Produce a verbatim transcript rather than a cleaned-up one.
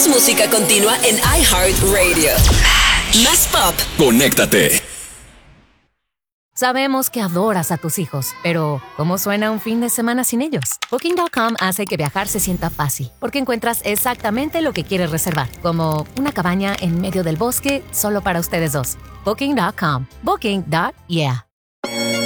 Más música continua en iHeartRadio. Más pop. Conéctate. Sabemos que adoras a tus hijos, pero ¿cómo suena un fin de semana sin ellos? Booking punto com hace que viajar se sienta fácil, porque encuentras exactamente lo que quieres reservar, como una cabaña en medio del bosque solo para ustedes dos. Booking punto com. Booking. Yeah.